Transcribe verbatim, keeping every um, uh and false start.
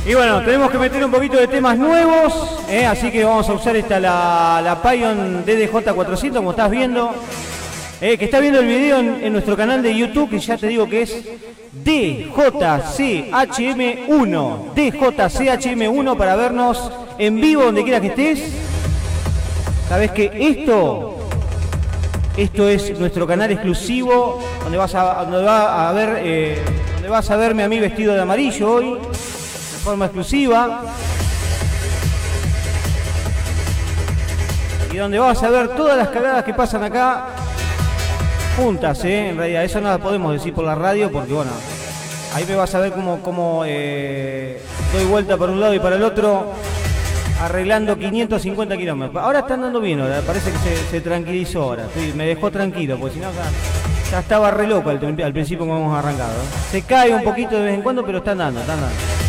Y bueno, tenemos que meter un poquito de temas nuevos, ¿eh? Así que vamos a usar esta la, la Pion D D J cuatrocientos, como estás viendo. Eh, que está viendo el video en, en nuestro canal de YouTube, que ya te digo que es D J C H M uno. D J C H M uno para vernos en vivo donde quiera que estés. Sabes que esto, esto es nuestro canal exclusivo, donde vas a, donde va a ver, eh, donde vas a verme a mí vestido de amarillo hoy, de forma exclusiva. Y donde vas a ver todas las cagadas que pasan acá juntas, ¿eh? En realidad, eso no lo podemos decir por la radio porque, bueno, ahí me vas a ver cómo, cómo eh, doy vuelta para un lado y para el otro, arreglando quinientos cincuenta kilómetros. Ahora está andando bien, ahora parece que se, se tranquilizó ahora. Sí, me dejó tranquilo, porque si no, ya, ya estaba re loco al, al principio cuando hemos arrancado, ¿eh? Se cae un poquito de vez en cuando, pero está andando, está andando.